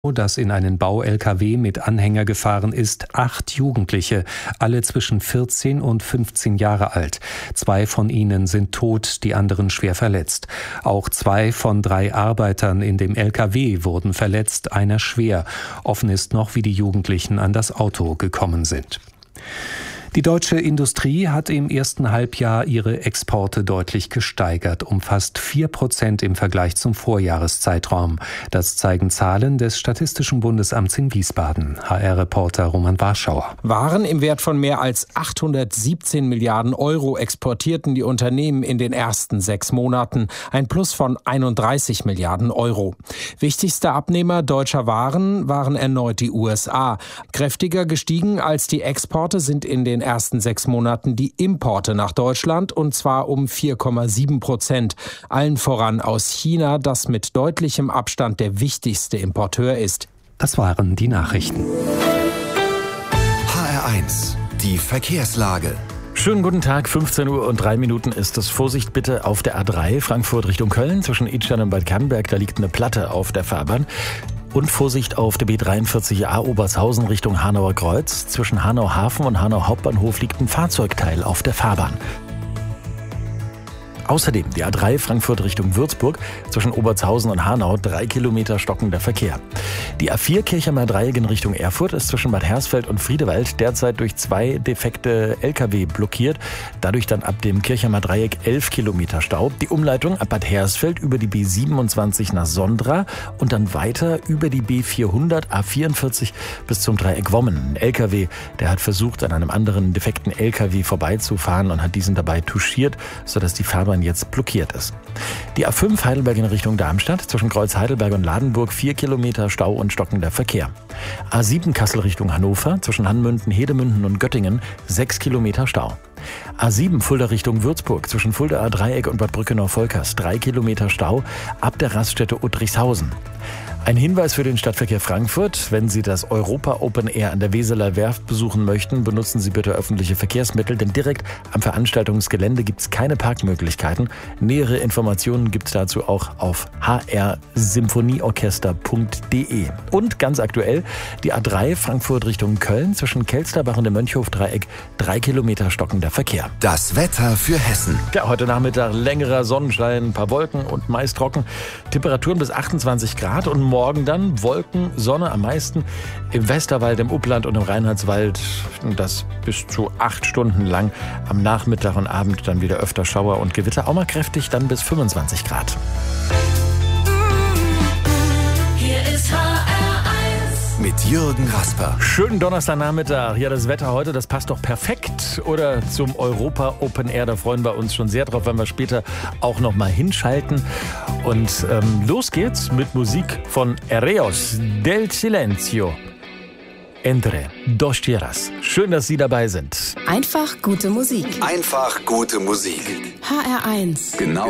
das in einen Bau-LKW mit Anhänger gefahren ist, 8 Jugendliche, alle zwischen 14 und 15 Jahre alt. 2 von ihnen sind tot, die anderen schwer verletzt. Auch 2 von 3 Arbeitern in dem LKW wurden verletzt, einer schwer. Offen ist noch, wie die Jugendlichen an das Auto gekommen sind. Die deutsche Industrie hat im ersten Halbjahr ihre Exporte deutlich gesteigert, um fast 4% im Vergleich zum Vorjahreszeitraum. Das zeigen Zahlen des Statistischen Bundesamts in Wiesbaden. HR-Reporter Roman Warschauer. Waren im Wert von mehr als 817 Milliarden Euro exportierten die Unternehmen in den ersten 6 Monaten. Ein Plus von 31 Milliarden Euro. Wichtigster Abnehmer deutscher Waren waren erneut die USA. Kräftiger gestiegen als die Exporte sind in den ersten 6 Monaten die Importe nach Deutschland, und zwar um 4,7%. Allen voran aus China, das mit deutlichem Abstand der wichtigste Importeur ist. Das waren die Nachrichten. HR1, die Verkehrslage. Schönen guten Tag, 15:03 Uhr ist es. Vorsicht bitte auf der A3 Frankfurt Richtung Köln zwischen Idstein und Bad Camberg. Da liegt eine Platte auf der Fahrbahn. Und Vorsicht auf der B43a Obertshausen Richtung Hanauer Kreuz. Zwischen Hanau Hafen und Hanau Hauptbahnhof liegt ein Fahrzeugteil auf der Fahrbahn. Außerdem die A3 Frankfurt Richtung Würzburg zwischen Obertshausen und Hanau 3 Kilometer stockender Verkehr. Die A4 Kirchheimer Dreieck in Richtung Erfurt ist zwischen Bad Hersfeld und Friedewald derzeit durch 2 defekte Lkw blockiert. Dadurch dann ab dem Kirchheimer Dreieck 11 Kilometer Stau. Die Umleitung ab Bad Hersfeld über die B27 nach Sondra und dann weiter über die B400 A44 bis zum Dreieck Wommen. Ein Lkw, der hat versucht, an einem anderen defekten Lkw vorbeizufahren und hat diesen dabei touchiert, sodass die Fahrbahn jetzt blockiert ist. Die A5 Heidelberg in Richtung Darmstadt zwischen Kreuz Heidelberg und Ladenburg 4 Kilometer Stau und stockender Verkehr. A7 Kassel Richtung Hannover zwischen Hanmünden, Hedemünden und Göttingen 6 Kilometer Stau. A7 Fulda Richtung Würzburg zwischen Fuldaer Dreieck und Bad Brückenau-Volkers 3 Kilometer Stau ab der Raststätte Uttrichshausen. Ein Hinweis für den Stadtverkehr Frankfurt: Wenn Sie das Europa Open Air an der Weseler Werft besuchen möchten, benutzen Sie bitte öffentliche Verkehrsmittel, denn direkt am Veranstaltungsgelände gibt es keine Parkmöglichkeiten. Nähere Informationen gibt es dazu auch auf hrsymphonieorchester.de. Und ganz aktuell, die A3 Frankfurt Richtung Köln zwischen Kelsterbach und dem Mönchhof-Dreieck 3 Kilometer stockender Verkehr. Das Wetter für Hessen. Ja, heute Nachmittag längerer Sonnenschein, ein paar Wolken und meist trocken. Temperaturen bis 28 Grad und morgen dann Wolken, Sonne am meisten im Westerwald, im Upland und im Reinhardswald. Das bis zu 8 Stunden lang. Am Nachmittag und Abend dann wieder öfter Schauer und Gewitter, auch mal kräftig, dann bis 25 Grad. Hier ist HR1 Mit Jürgen Rasper. Schönen Donnerstagnachmittag. Ja, das Wetter heute, das passt doch perfekt. Oder zum Europa Open Air, da freuen wir uns schon sehr drauf, wenn wir später auch noch mal hinschalten. Und los geht's mit Musik von Ereos del Silencio. Entre dos tierras. Schön, dass Sie dabei sind. Einfach gute Musik. Einfach gute Musik. HR1. Genau